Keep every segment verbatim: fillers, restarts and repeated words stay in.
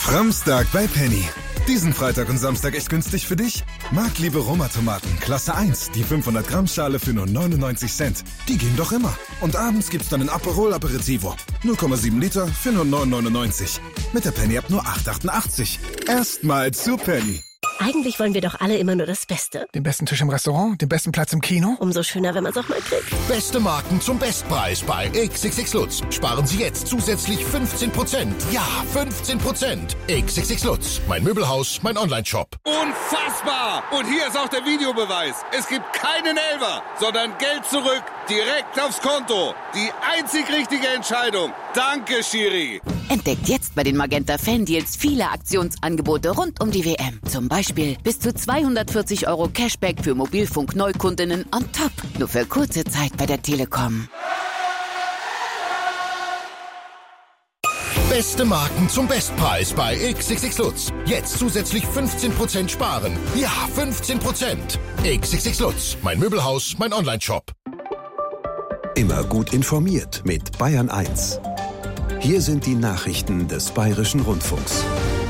Framstag bei Penny. Diesen Freitag und Samstag echt günstig für dich? Marktliebe Roma-Tomaten, Klasse eins, die fünfhundert Gramm Schale für nur neunundneunzig Cent. Die gehen doch immer. Und abends gibt's dann ein Aperol Aperitivo. null Komma sieben Liter für nur neun neunundneunzig. Mit der Penny ab nur acht achtundachtzig. Erstmal zu Penny. Eigentlich wollen wir doch alle immer nur das Beste. Den besten Tisch im Restaurant, den besten Platz im Kino. Umso schöner, wenn man es auch mal kriegt. Beste Marken zum Bestpreis bei X X X Lutz. Sparen Sie jetzt zusätzlich fünfzehn Prozent. Ja, fünfzehn Prozent. X X X Lutz. Mein Möbelhaus, mein Online-Shop. Unfassbar! Und hier ist auch der Videobeweis. Es gibt keinen Elfer, sondern Geld zurück, direkt aufs Konto. Die einzig richtige Entscheidung. Danke, Schiri. Entdeckt jetzt bei den Magenta Fan-Deals viele Aktionsangebote rund um die W M. Zum Beispiel bis zu zweihundertvierzig Euro Cashback für Mobilfunk-Neukundinnen on top. Nur für kurze Zeit bei der Telekom. Beste Marken zum Bestpreis bei X X X Lutz. Jetzt zusätzlich fünfzehn Prozent sparen. Ja, fünfzehn Prozent. X X X Lutz. Mein Möbelhaus, mein Online-Shop. Immer gut informiert mit Bayern eins. Hier sind die Nachrichten des Bayerischen Rundfunks.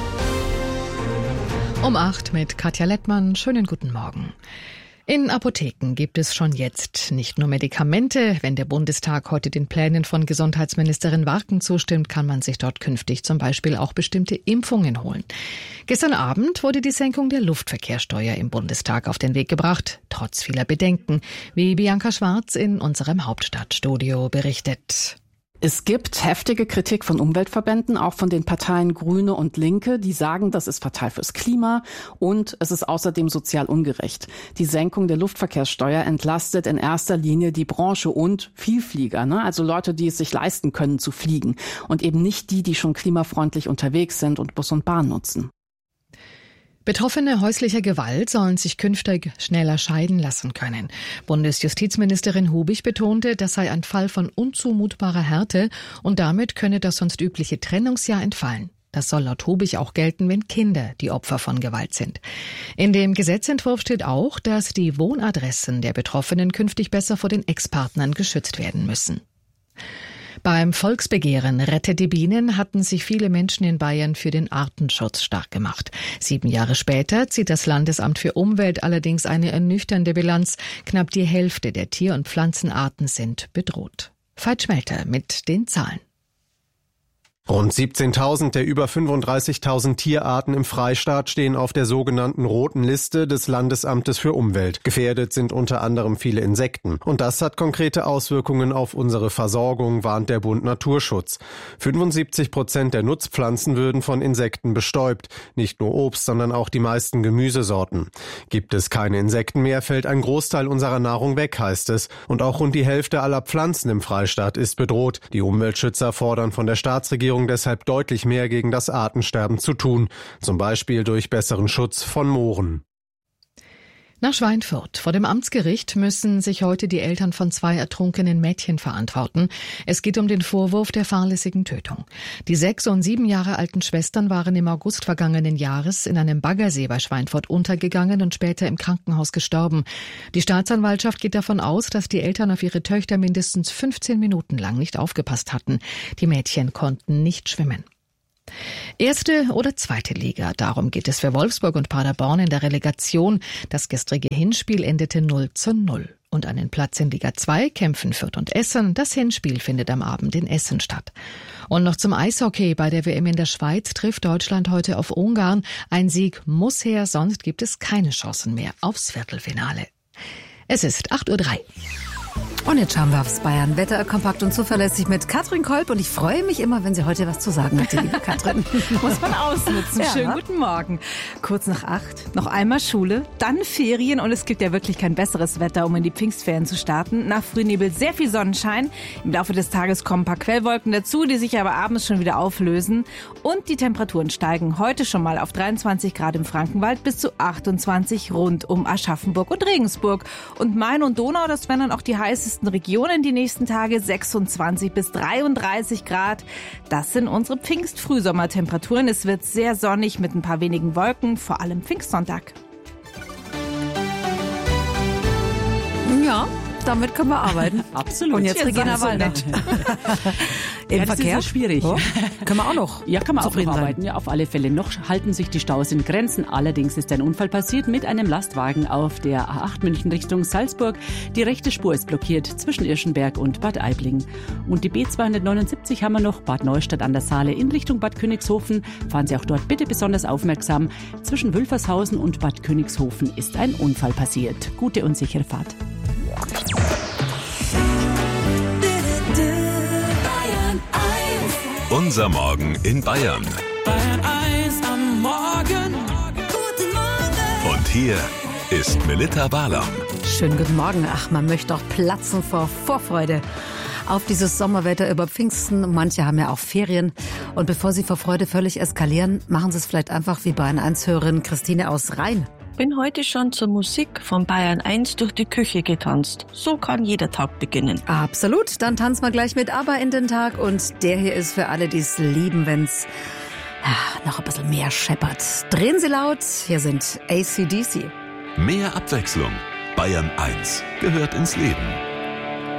Um acht mit Katja Lettmann. Schönen guten Morgen. In Apotheken gibt es schon jetzt nicht nur Medikamente. Wenn der Bundestag heute den Plänen von Gesundheitsministerin Warken zustimmt, kann man sich dort künftig zum Beispiel auch bestimmte Impfungen holen. Gestern Abend wurde die Senkung der Luftverkehrssteuer im Bundestag auf den Weg gebracht, trotz vieler Bedenken, wie Bianca Schwarz in unserem Hauptstadtstudio berichtet. Es gibt heftige Kritik von Umweltverbänden, auch von den Parteien Grüne und Linke, die sagen, das ist fatal fürs Klima und es ist außerdem sozial ungerecht. Die Senkung der Luftverkehrssteuer entlastet in erster Linie die Branche und Vielflieger, ne? Also Leute, die es sich leisten können zu fliegen und eben nicht die, die schon klimafreundlich unterwegs sind und Bus und Bahn nutzen. Betroffene häuslicher Gewalt sollen sich künftig schneller scheiden lassen können. Bundesjustizministerin Hubig betonte, das sei ein Fall von unzumutbarer Härte und damit könne das sonst übliche Trennungsjahr entfallen. Das soll laut Hubig auch gelten, wenn Kinder die Opfer von Gewalt sind. In dem Gesetzentwurf steht auch, dass die Wohnadressen der Betroffenen künftig besser vor den Ex-Partnern geschützt werden müssen. Beim Volksbegehren Rettet die Bienen hatten sich viele Menschen in Bayern für den Artenschutz stark gemacht. Sieben Jahre später zieht das Landesamt für Umwelt allerdings eine ernüchternde Bilanz. Knapp die Hälfte der Tier- und Pflanzenarten sind bedroht. Veit Schmelter mit den Zahlen. Rund siebzehntausend der über fünfunddreißigtausend Tierarten im Freistaat stehen auf der sogenannten roten Liste des Landesamtes für Umwelt. Gefährdet sind unter anderem viele Insekten. Und das hat konkrete Auswirkungen auf unsere Versorgung, warnt der Bund Naturschutz. fünfundsiebzig Prozent der Nutzpflanzen würden von Insekten bestäubt. Nicht nur Obst, sondern auch die meisten Gemüsesorten. Gibt es keine Insekten mehr, fällt ein Großteil unserer Nahrung weg, heißt es. Und auch rund die Hälfte aller Pflanzen im Freistaat ist bedroht. Die Umweltschützer fordern von der Staatsregierung deshalb deutlich mehr gegen das Artensterben zu tun, zum Beispiel durch besseren Schutz von Mooren. Nach Schweinfurt. Vor dem Amtsgericht müssen sich heute die Eltern von zwei ertrunkenen Mädchen verantworten. Es geht um den Vorwurf der fahrlässigen Tötung. Die sechs und sieben Jahre alten Schwestern waren im August vergangenen Jahres in einem Baggersee bei Schweinfurt untergegangen und später im Krankenhaus gestorben. Die Staatsanwaltschaft geht davon aus, dass die Eltern auf ihre Töchter mindestens fünfzehn Minuten lang nicht aufgepasst hatten. Die Mädchen konnten nicht schwimmen. Erste oder zweite Liga, darum geht es für Wolfsburg und Paderborn in der Relegation. Das gestrige Hinspiel endete null zu null. Und einen Platz in Liga zwei kämpfen Fürth und Essen. Das Hinspiel findet am Abend in Essen statt. Und noch zum Eishockey. Bei der W M in der Schweiz trifft Deutschland heute auf Ungarn. Ein Sieg muss her, sonst gibt es keine Chancen mehr aufs Viertelfinale. Es ist acht Uhr drei. Und jetzt schauen wir aufs Bayern. Wetter kompakt und zuverlässig mit Katrin Kolb. Und ich freue mich immer, wenn sie heute was zu sagen hat, die liebe Katrin. Muss man ausnutzen. Ja. Schönen guten Morgen. Kurz nach acht, noch einmal Schule, dann Ferien. Und es gibt ja wirklich kein besseres Wetter, um in die Pfingstferien zu starten. Nach Frühnebel sehr viel Sonnenschein. Im Laufe des Tages kommen ein paar Quellwolken dazu, die sich aber abends schon wieder auflösen. Und die Temperaturen steigen heute schon mal auf dreiundzwanzig Grad im Frankenwald bis zu achtundzwanzig rund um Aschaffenburg und Regensburg. Und Main und Donau, das wären dann auch die heißesten Regionen die nächsten Tage, sechsundzwanzig bis dreiunddreißig Grad. Das sind unsere Pfingst-Frühsommertemperaturen. Es wird sehr sonnig mit ein paar wenigen Wolken, vor allem Pfingstsonntag. Ja, damit können wir arbeiten. Absolut. Und jetzt Regina Wallner. Im ja, das Verkehr? ist ja schwierig. Oh. Können wir auch noch Ja, kann man auch noch sein. arbeiten. Ja, auf alle Fälle. Noch halten sich die Staus in Grenzen. Allerdings ist ein Unfall passiert mit einem Lastwagen auf der A acht München Richtung Salzburg. Die rechte Spur ist blockiert zwischen Irschenberg und Bad Aibling. Und die B zweihundertneunundsiebzig haben wir noch, Bad Neustadt an der Saale in Richtung Bad Königshofen. Fahren Sie auch dort bitte besonders aufmerksam. Zwischen Wülfershausen und Bad Königshofen ist ein Unfall passiert. Gute und sichere Fahrt. Unser Morgen in Bayern. Bayern eins am Morgen. Guten Morgen. Und hier ist Melitta Barlaum. Schönen guten Morgen. Ach, man möchte doch platzen vor Vorfreude auf dieses Sommerwetter über Pfingsten. Manche haben ja auch Ferien. Und bevor Sie vor Freude völlig eskalieren, machen Sie es vielleicht einfach wie Bayern eins Hörerin Christine aus Rhein. Bin heute schon zur Musik von Bayern eins durch die Küche getanzt. So kann jeder Tag beginnen. Absolut, dann tanzen wir gleich mit Aber in den Tag. Und der hier ist für alle, die es lieben, wenn's ja, noch ein bisschen mehr scheppert. Drehen Sie laut, hier sind A C D C. Mehr Abwechslung. Bayern eins gehört ins Leben.